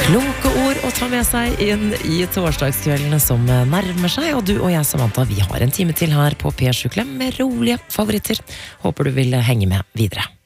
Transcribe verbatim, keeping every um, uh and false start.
Kloke ord å ta med seg inn i torsdagskveldene som nærmer seg, og du og jeg, Samantha, vi har en time til her på P sju Klem med rolige favoritter. Håper du vil henge med videre.